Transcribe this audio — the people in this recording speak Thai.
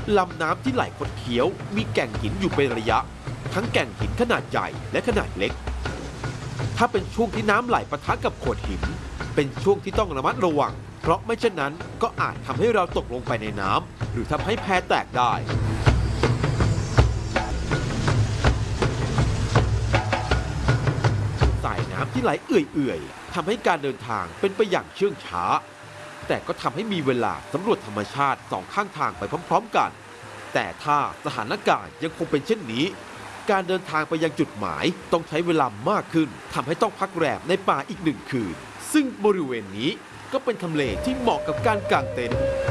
ลำน้ำที่ไหลคดเคี้ยวมีแก่งหินอยู่เป็นระยะทั้งแก่งหินขนาดใหญ่และขนาดเล็กถ้าเป็นช่วงที่น้ำไหลปะทะกับโขดหินเป็นช่วงที่ต้องระมัดระวังเพราะไม่เช่นนั้นก็อาจทำให้เราตกลงไปในน้ำหรือทำให้แพแตกได้สายน้ำที่ไหลเอื่อยๆทำให้การเดินทางเป็นไปอย่างเชื่องช้าแต่ก็ทำให้มีเวลาสำรวจธรรมชาติสองข้างทางไปพร้อมๆกันแต่ถ้าสถานการณ์ยังคงเป็นเช่นนี้การเดินทางไปยังจุดหมายต้องใช้เวลามากขึ้นทำให้ต้องพักแรมในป่าอีก1 คืนซึ่งบริเวณนี้ก็เป็นทำเลที่เหมาะกับการกางเต็นท์